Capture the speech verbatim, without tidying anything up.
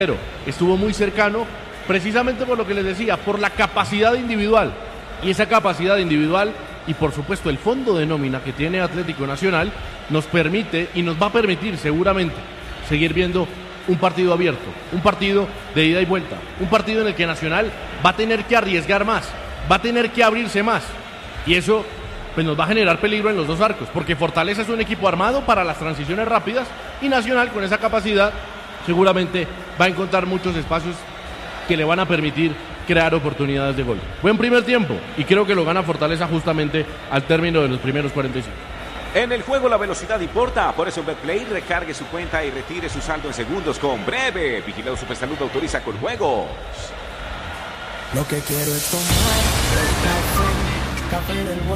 Pero estuvo muy cercano, precisamente por lo que les decía, por la capacidad individual. Y esa capacidad individual y por supuesto el fondo de nómina que tiene Atlético Nacional nos permite y nos va a permitir seguramente seguir viendo un partido abierto, un partido de ida y vuelta, un partido en el que Nacional va a tener que arriesgar más, va a tener que abrirse más. Y eso pues nos va a generar peligro en los dos arcos, porque Fortaleza es un equipo armado para las transiciones rápidas y Nacional con esa capacidad seguramente va a encontrar muchos espacios que le van a permitir crear oportunidades de gol. Buen primer tiempo y creo que lo gana Fortaleza justamente al término de los primeros cuarenta y cinco. En el juego la velocidad importa, por eso en Betplay recargue su cuenta y retire su saldo en segundos con Breve. Vigilado Supersalud autoriza con juegos. Lo que quiero es tomar el café, café del